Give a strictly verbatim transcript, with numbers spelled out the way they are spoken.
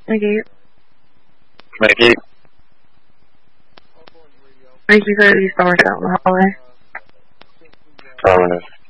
Thank you. Thank you. Thank you for these stars out in the hallway. Affirmative.